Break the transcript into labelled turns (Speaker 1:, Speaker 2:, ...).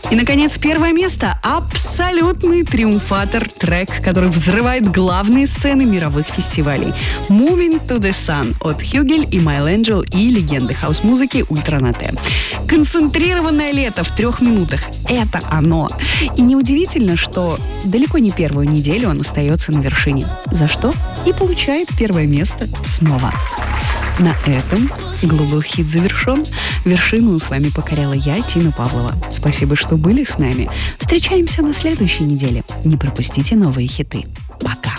Speaker 1: И, наконец, первое место. Абсолютный триумфатор, трек, который взрывает главные сцены мировых фестивалей. «Moving to the Sun» от Хюгель и Майл Энджел и легенды хаус-музыки Ультранате. Концентрированное лето в 3 минутах. Это оно. И неудивительно, что далеко не первую неделю он остается на вершине. За что? И получает первое место снова. На этом Global Hit завершен. Вершину с вами покоряла я, Тина Павлова. Спасибо, что были с нами. Встречаемся на следующей неделе. Не пропустите новые хиты. Пока.